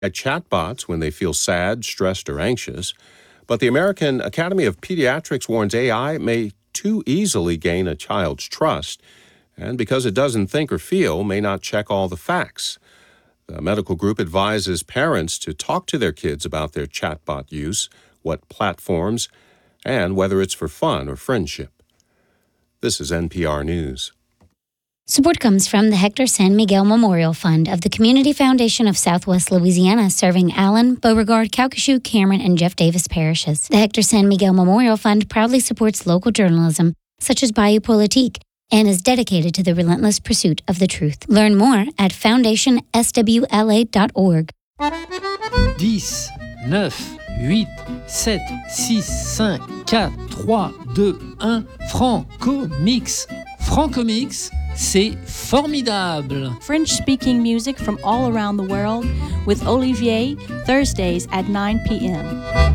At chatbots when they feel sad, stressed, or anxious. But the American Academy of Pediatrics warns AI may too easily gain a child's trust, and because it doesn't think or feel, may not check all the facts. The medical group advises parents to talk to their kids about their chatbot use, what platforms, and whether it's for fun or friendship. This is NPR News. Support comes from the Hector San Miguel Memorial Fund of the Community Foundation of Southwest Louisiana, serving Allen, Beauregard, Calcasieu, Cameron, and Jeff Davis parishes. The Hector San Miguel Memorial Fund proudly supports local journalism, such as Bayou Politique, and is dedicated to the relentless pursuit of the truth. Learn more at foundationswla.org. 10, 9, 8, 7, 6, 5, 4, 3, 2, 1, Franco-Mix. Franco-Mix, c'est formidable. French-speaking music from all around the world with Olivier, Thursdays at 9 p.m.